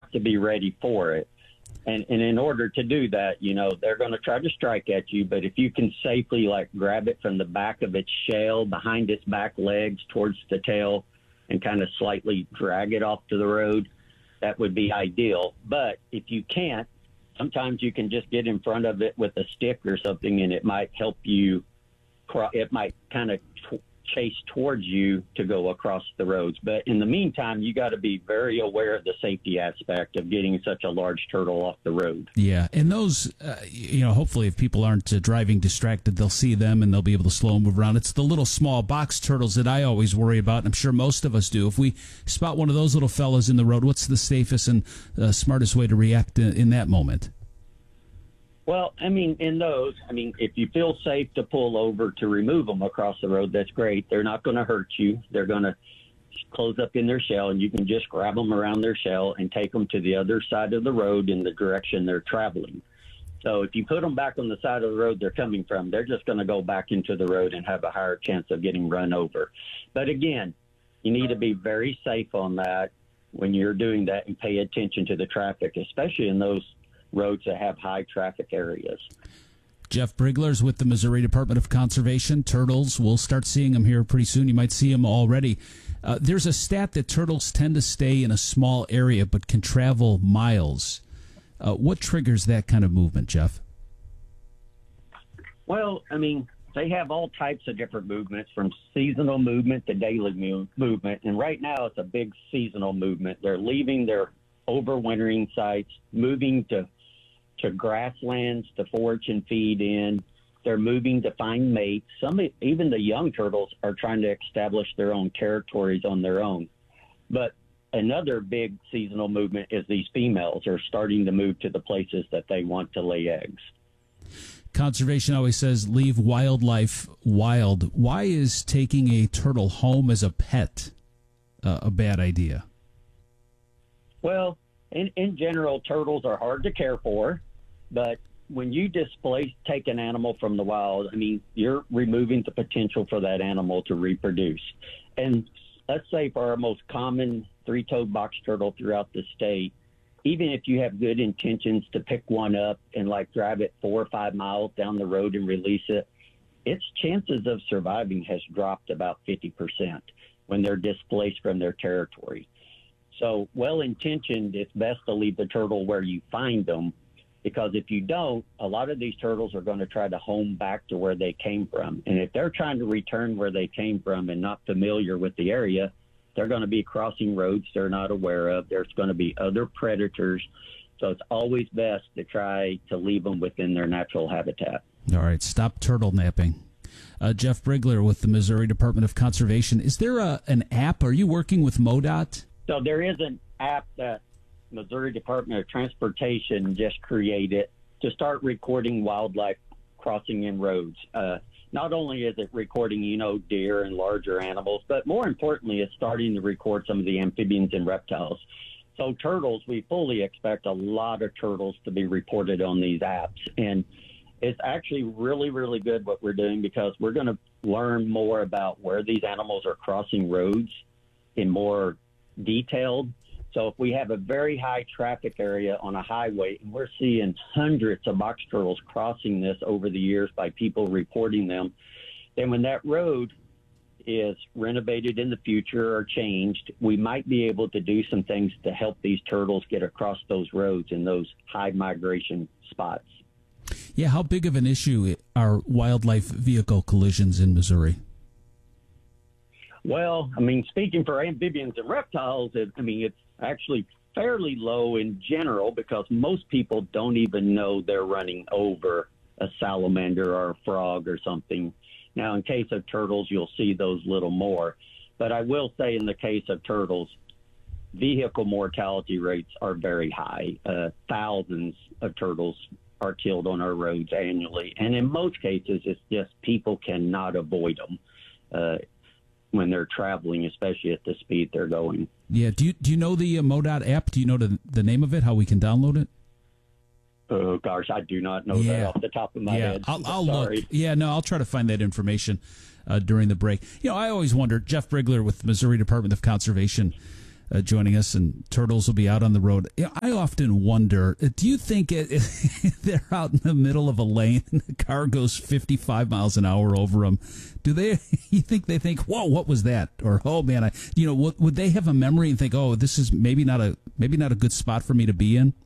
have to be ready for it. And in order to do that, they're going to try to strike at you. But if you can safely, grab it from the back of its shell, behind its back legs towards the tail, and kind of slightly drag it off to the road, that would be ideal. But if you can't, sometimes you can just get in front of it with a stick or something, and it might help you. It might kind of chase towards you to go across the roads. But in the meantime, you got to be very aware of the safety aspect of getting such a large turtle off the road. Yeah, and those, hopefully if people aren't driving distracted, they'll see them and they'll be able to slow and move around. It's the little small box turtles that I always worry about, and I'm sure most of us do. If we spot one of those little fellas in the road, what's the safest and smartest way to react in that moment? Well, if you feel safe to pull over to remove them across the road, that's great. They're not going to hurt you. They're going to close up in their shell, and you can just grab them around their shell and take them to the other side of the road in the direction they're traveling. So if you put them back on the side of the road they're coming from, they're just going to go back into the road and have a higher chance of getting run over. But again, you need to be very safe on that when you're doing that and pay attention to the traffic, especially in those roads that have high traffic areas. Jeff Brigler's with the Missouri Department of Conservation. Turtles, we'll start seeing them here pretty soon. You might see them already. There's a stat that turtles tend to stay in a small area but can travel miles. What triggers that kind of movement, Jeff? Well, they have all types of different movements, from seasonal movement to daily movement. And right now it's a big seasonal movement. They're leaving their overwintering sites, moving to grasslands to forage and feed in. They're moving to find mates. Even the young turtles are trying to establish their own territories on their own. But another big seasonal movement is these females are starting to move to the places that they want to lay eggs. Conservation always says leave wildlife wild. Why is taking a turtle home as a pet a bad idea? Well, in general, turtles are hard to care for. But when you take an animal from the wild, you're removing the potential for that animal to reproduce. And let's say for our most common three-toed box turtle throughout the state, even if you have good intentions to pick one up and drive it 4 or 5 miles down the road and release it, its chances of surviving has dropped about 50% when they're displaced from their territory. So well-intentioned, it's best to leave the turtle where you find them, because if you don't, a lot of these turtles are going to try to home back to where they came from. And if they're trying to return where they came from and not familiar with the area, they're going to be crossing roads they're not aware of. There's going to be other predators. So it's always best to try to leave them within their natural habitat. All right, stop turtle napping. Jeff Brigler with the Missouri Department of Conservation. Is there an app? Are you working with MoDOT? So there is an app that Missouri Department of Transportation just created to start recording wildlife crossing in roads. Not only is it recording, deer and larger animals, but more importantly, it's starting to record some of the amphibians and reptiles. So turtles, we fully expect a lot of turtles to be reported on these apps. And it's actually really, really good what we're doing, because we're going to learn more about where these animals are crossing roads in more detailed. So if we have a very high traffic area on a highway and we're seeing hundreds of box turtles crossing this over the years by people reporting them, then when that road is renovated in the future or changed, we might be able to do some things to help these turtles get across those roads in those high migration spots. Yeah, how big of an issue are wildlife vehicle collisions in Missouri? Well, speaking for amphibians and reptiles, it's actually fairly low in general, because most people don't even know they're running over a salamander or a frog or something. Now, in case of turtles, you'll see those little more. But I will say in the case of turtles, vehicle mortality rates are very high. Thousands of turtles are killed on our roads annually. And in most cases, it's just people cannot avoid them when they're traveling, especially at the speed they're going. Yeah. Do you know the MoDOT app? Do you know the name of it, how we can download it? Oh, gosh, I do not know that off the top of my head. I'll look. Yeah, no, I'll try to find that information during the break. I always wonder, Jeff Brigler with the Missouri Department of Conservation, joining us, and turtles will be out on the road. I often wonder, do you think they're out in the middle of a lane and the car goes 55 miles an hour over them? You think they think, whoa, what was that? Or, oh man, would they have a memory and think, oh, this is maybe not a good spot for me to be in?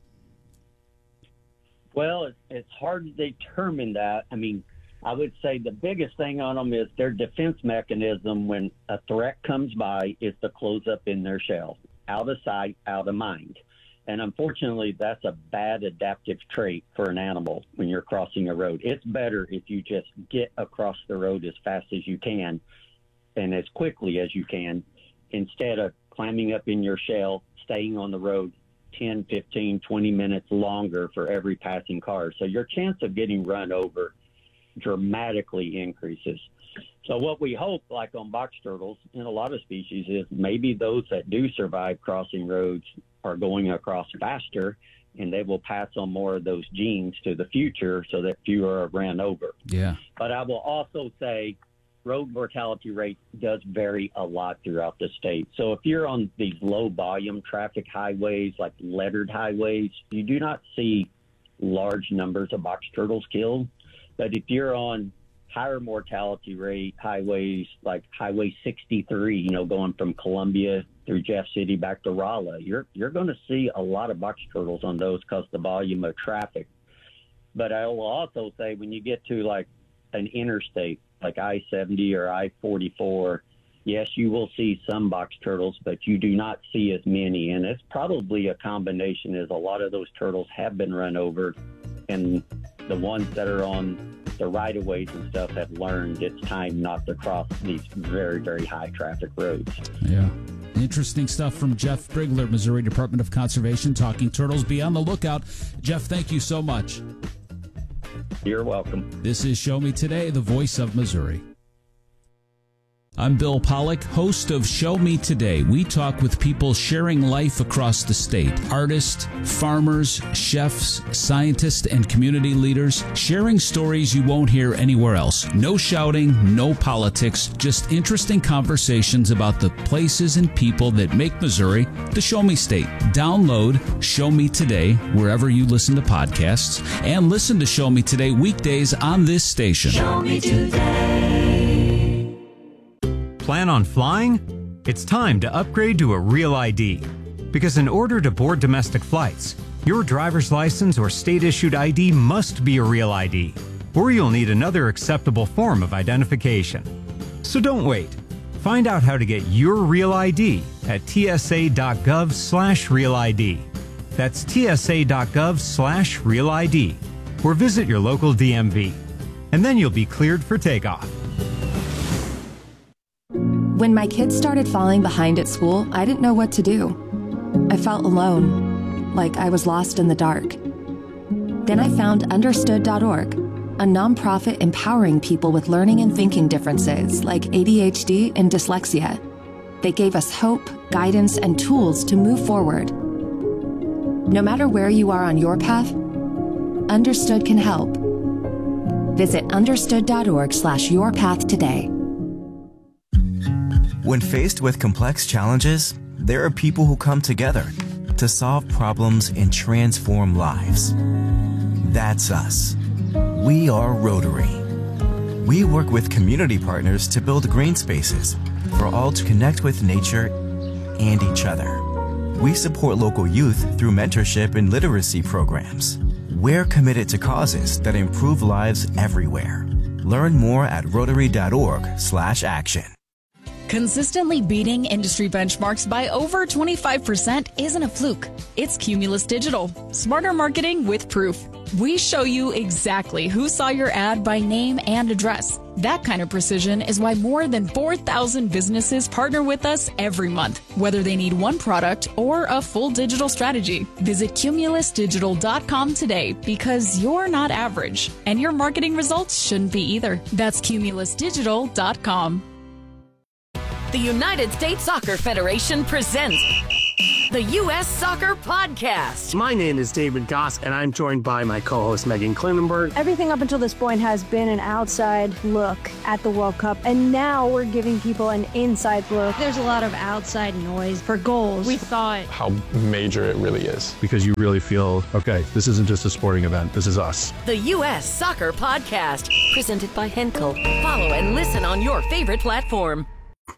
Well, it's hard to determine that. I mean, I would say the biggest thing on them is their defense mechanism when a threat comes by is to close up in their shell, out of sight, out of mind. And unfortunately, that's a bad adaptive trait for an animal when you're crossing a road. It's better if you just get across the road as fast as you can and as quickly as you can, instead of climbing up in your shell, staying on the road 10, 15, 20 minutes longer for every passing car. So your chance of getting run over dramatically increases. So what we hope, like on box turtles and a lot of species, is maybe those that do survive crossing roads are going across faster, and they will pass on more of those genes to the future so that fewer are ran over. Yeah. But I will also say road mortality rate does vary a lot throughout the state. So if you're on these low volume traffic highways, like lettered highways, you do not see large numbers of box turtles killed. But if you're on higher mortality rate highways like Highway 63, going from Columbia through Jeff City back to Rolla, you're going to see a lot of box turtles on those because the volume of traffic. But I will also say when you get to like an interstate like I-70 or I-44, yes, you will see some box turtles, but you do not see as many. And it's probably a combination, as a lot of those turtles have been run over, and the ones that are on the right-of-ways and stuff have learned it's time not to cross these very, very high traffic roads. Yeah. Interesting stuff from Jeff Brigler, Missouri Department of Conservation, talking turtles. Be on the lookout. Jeff, thank you so much. You're welcome. This is Show Me Today, the voice of Missouri. I'm Bill Pollock, host of Show Me Today. We talk with people sharing life across the state. Artists, farmers, chefs, scientists, and community leaders sharing stories you won't hear anywhere else. No shouting, no politics, just interesting conversations about the places and people that make Missouri the Show Me State. Download Show Me Today wherever you listen to podcasts, and listen to Show Me Today weekdays on this station. Show Me Today. Plan on flying? It's time to upgrade to a Real ID. Because in order to board domestic flights, your driver's license or state-issued ID must be a Real ID, or you'll need another acceptable form of identification. So don't wait. Find out how to get your Real ID at tsa.gov/Real ID. That's tsa.gov/Real ID, or visit your local DMV. And then you'll be cleared for takeoff. When my kids started falling behind at school, I didn't know what to do. I felt alone, like I was lost in the dark. Then I found Understood.org, a nonprofit empowering people with learning and thinking differences like ADHD and dyslexia. They gave us hope, guidance, and tools to move forward. No matter where you are on your path, Understood can help. Visit Understood.org/yourpath today. When faced with complex challenges, there are people who come together to solve problems and transform lives. That's us. We are Rotary. We work with community partners to build green spaces for all to connect with nature and each other. We support local youth through mentorship and literacy programs. We're committed to causes that improve lives everywhere. Learn more at Rotary.org/action. Consistently beating industry benchmarks by over 25% isn't a fluke. It's Cumulus Digital. Smarter marketing with proof. We show you exactly who saw your ad by name and address. That kind of precision is why more than 4,000 businesses partner with us every month, whether they need one product or a full digital strategy. Visit cumulusdigital.com today, because you're not average, and your marketing results shouldn't be either. That's cumulusdigital.com. The United States Soccer Federation presents The U.S. Soccer Podcast. My name is David Goss, and I'm joined by my co-host Megan Klinenberg. Everything up until this point has been an outside look at the World Cup, and now we're giving people an inside look. There's a lot of outside noise for goals. We thought how major it really is. Because you really feel, okay, this isn't just a sporting event, this is us. The U.S. Soccer Podcast, presented by Henkel. Follow and listen on your favorite platform.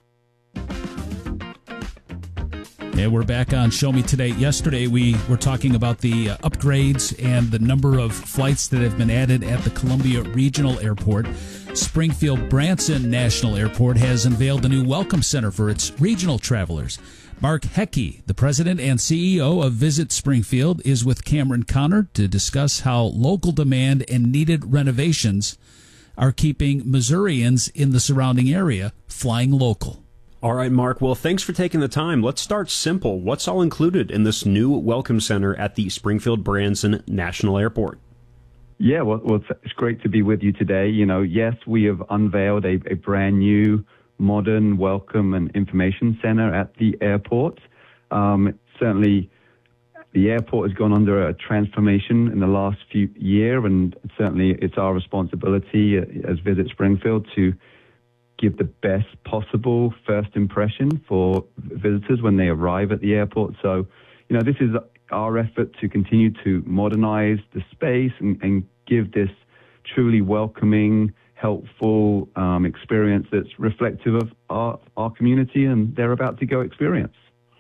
And we're back on Show Me Today. Yesterday, we were talking about the upgrades and the number of flights that have been added at the Columbia Regional Airport. Springfield Branson National Airport has unveiled a new welcome center for its regional travelers. Mark Hecky, the president and CEO of Visit Springfield, is with Cameron Connor to discuss how local demand and needed renovations are keeping Missourians in the surrounding area flying local. All right, Mark. Well, thanks for taking the time. Let's start simple. What's all included in this new welcome center at the Springfield Branson National Airport? Yeah, well, it's great to be with you today. You know, yes, we have unveiled a brand new, modern welcome and information center at the airport. Certainly, the airport has gone under a transformation in the last few years, and certainly it's our responsibility as Visit Springfield to give the best possible first impression for visitors when they arrive at the airport. So, you know, this is our effort to continue to modernize the space and give this truly welcoming, helpful experience that's reflective of our community and they're about to go experience.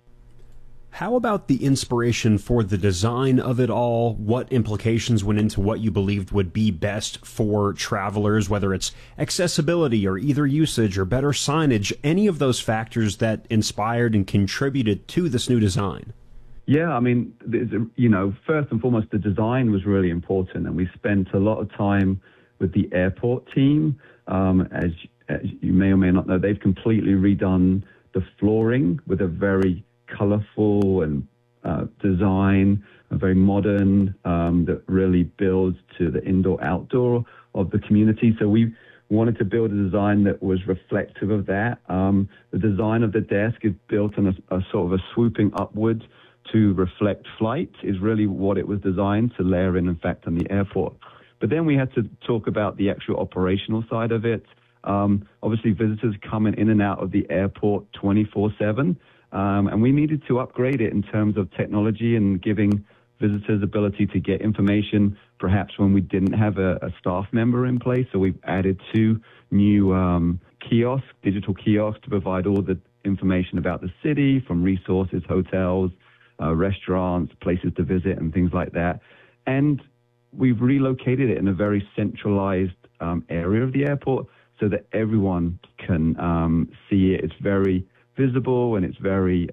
How about the inspiration for the design of it all? What implications went into what you believed would be best for travelers, whether it's accessibility or either usage or better signage, any of those factors that inspired and contributed to this new design? Yeah, I mean, you know, first and foremost, the design was really important, and we spent a lot of time with the airport team. As you may or may not know, they've completely redone the flooring with a very colorful and design, very modern, that really builds to the indoor-outdoor of the community. So we wanted to build a design that was reflective of that. The design of the desk is built on a sort of a swooping upwards to reflect flight is really what it was designed to layer in fact, on the airport. But then we had to talk about the actual operational side of it. Obviously, visitors coming in and out of the airport 24/7. And we needed to upgrade it in terms of technology and giving visitors ability to get information perhaps when we didn't have a staff member in place. So we've added 2 new kiosks, digital kiosks, to provide all the information about the city, from resources, hotels, restaurants, places to visit, and things like that. And we've relocated it in a very centralized area of the airport so that everyone can see it. It's very visible, and it's very,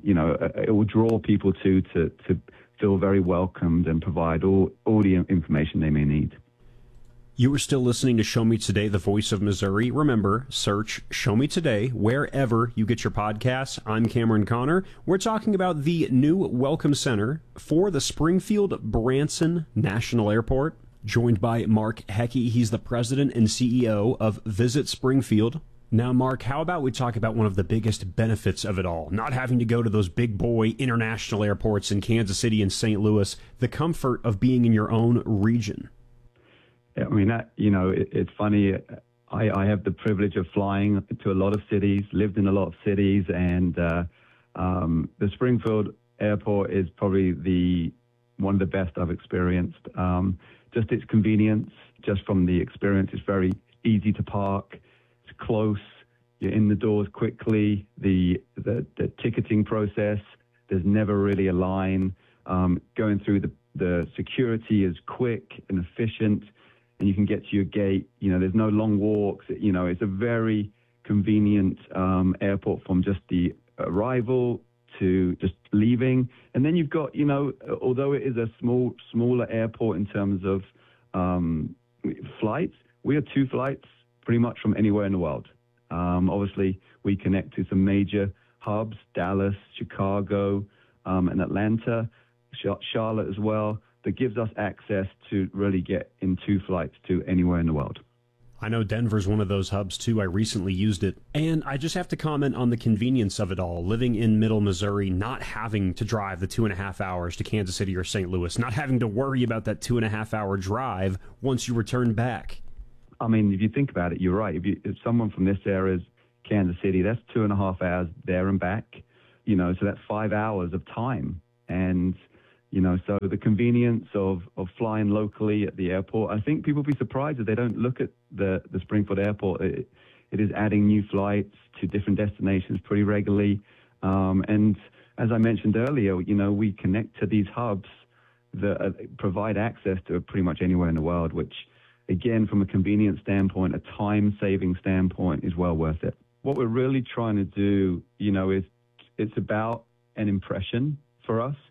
it will draw people to feel very welcomed and provide all the information they may need. You are still listening to Show Me Today, the voice of Missouri. Remember, search Show Me Today wherever you get your podcasts. I'm Cameron Connor. We're talking about the new Welcome Center for the Springfield Branson National Airport. Joined by Mark Hecky. He's the president and CEO of Visit Springfield. Now, Mark, how about we talk about one of the biggest benefits of it all, not having to go to those big boy international airports in Kansas City and St. Louis, the comfort of being in your own region. I mean, it's funny. I have the privilege of flying to a lot of cities, lived in a lot of cities, and the Springfield Airport is probably one of the best I've experienced. Just its convenience, just from the experience, it's very easy to park. It's close. You're in the doors quickly. The ticketing process, there's never really a line. Going through the security is quick and efficient, and you can get to your gate. There's no long walks. It's a very convenient airport from just the arrival to just leaving. And then you've got, although it is a smaller airport in terms of flights, we have 2 flights pretty much from anywhere in the world. Obviously, we connect to some major hubs, Dallas, Chicago, and Atlanta, Charlotte as well. That gives us access to really get in 2 flights to anywhere in the world. I know Denver's one of those hubs, too. I recently used it. And I just have to comment on the convenience of it all. Living in Middle Missouri, not having to drive the 2.5 hours to Kansas City or St. Louis, not having to worry about that 2.5 hour drive once you return back. I mean, if you think about it, you're right. If someone from this area is Kansas City, that's 2.5 hours there and back, so that's 5 hours of time. And so the convenience of flying locally at the airport, I think people will be surprised if they don't look at the Springfield Airport. It is adding new flights to different destinations pretty regularly. And as I mentioned earlier, we connect to these hubs that provide access to pretty much anywhere in the world, which, again, from a convenience standpoint, a time-saving standpoint, is well worth it. What we're really trying to do, is it's about an impression for us.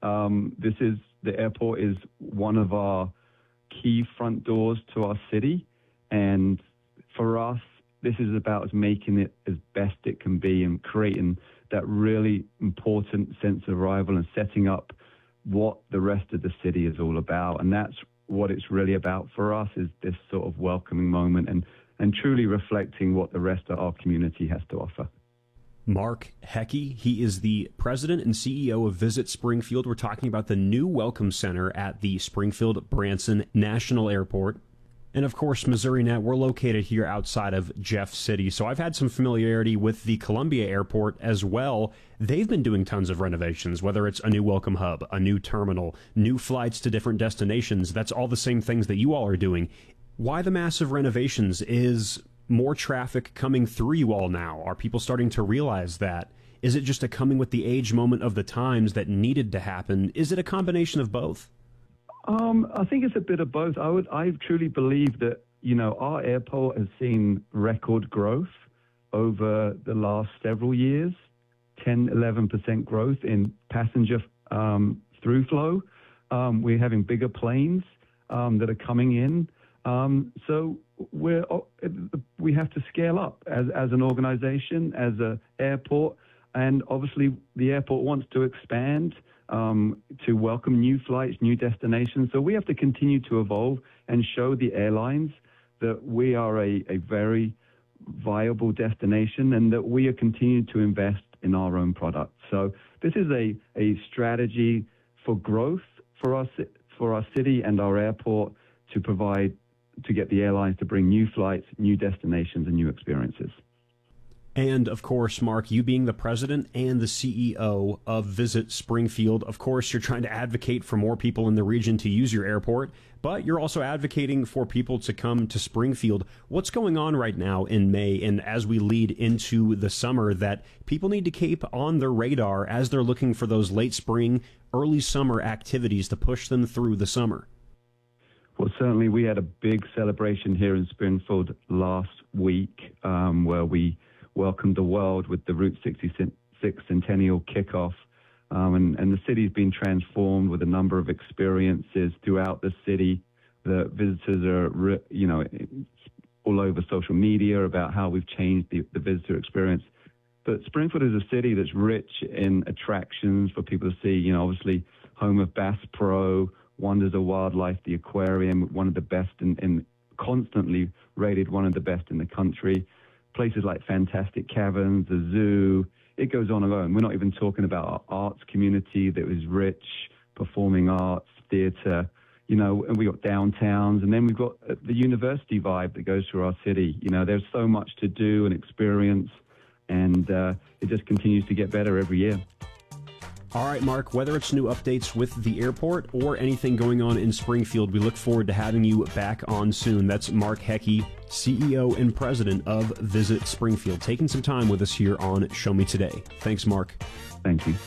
The airport is one of our key front doors to our city. And for us, this is about making it as best it can be and creating that really important sense of arrival and setting up what the rest of the city is all about. And that's what it's really about for us, is this sort of welcoming moment and truly reflecting what the rest of our community has to offer. Mark Hecky, he is the president and CEO of Visit Springfield. We're talking about the new Welcome Center at the Springfield Branson National Airport. And of course, MissouriNet, we're located here outside of Jeff City, so I've had some familiarity with the Columbia Airport as well. They've been doing tons of renovations, whether it's a new welcome hub, a new terminal, new flights to different destinations. That's all the same things that you all are doing. Why the massive renovations? Is more traffic coming through you all now? Are people starting to realize that? Is it just a coming with the age moment of the times that needed to happen? Is it a combination of both? I think it's a bit of both. I truly believe that, our airport has seen record growth over the last several years, 10, 11% growth in passenger through flow. We're having bigger planes that are coming in. So we have to scale up as an organization, as an airport, and obviously the airport wants to expand to welcome new flights, new destinations. So we have to continue to evolve and show the airlines that we are a very viable destination and that we are continuing to invest in our own product. So this is a strategy for growth for our city and our airport to get the airlines to bring new flights, new destinations, and new experiences. And, of course, Mark, you being the president and the CEO of Visit Springfield, of course, you're trying to advocate for more people in the region to use your airport, but you're also advocating for people to come to Springfield. What's going on right now in May and as we lead into the summer that people need to keep on their radar as they're looking for those late spring, early summer activities to push them through the summer? Well, certainly we had a big celebration here in Springfield last week where we welcomed the world with the Route 66 Centennial kickoff. And the city's been transformed with a number of experiences throughout the city. The visitors are, all over social media about how we've changed the visitor experience. But Springfield is a city that's rich in attractions for people to see, obviously home of Bass Pro, Wonders of Wildlife, the aquarium, one of the best in constantly rated one of the best in the country. Places like Fantastic Caverns, the zoo, it goes on and on. We're not even talking about our arts community that is rich, performing arts, theater, and we got downtowns, and then we've got the university vibe that goes through our city. There's so much to do and experience, and it just continues to get better every year. All right, Mark, whether it's new updates with the airport or anything going on in Springfield, we look forward to having you back on soon. That's Mark Hecky, CEO and president of Visit Springfield, taking some time with us here on Show Me Today. Thanks, Mark. Thank you.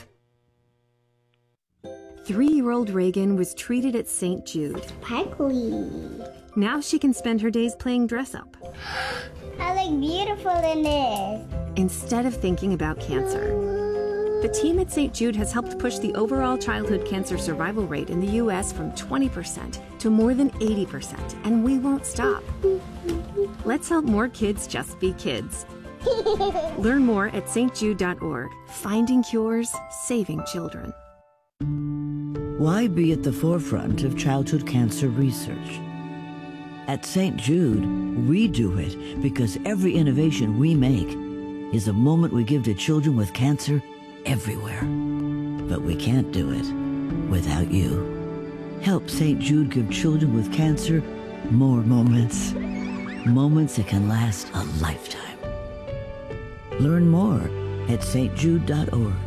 3-year-old Reagan was treated at St. Jude. Sparkly. Now she can spend her days playing dress-up. I look beautiful in this. Instead of thinking about cancer. The team at St. Jude has helped push the overall childhood cancer survival rate in the U.S. from 20% to more than 80%, and we won't stop. Let's help more kids just be kids. Learn more at stjude.org. Finding cures, saving children. Why be at the forefront of childhood cancer research? At St. Jude, we do it because every innovation we make is a moment we give to children with cancer everywhere. But we can't do it without you. Help St. Jude give children with cancer more moments. Moments that can last a lifetime. Learn more at stjude.org.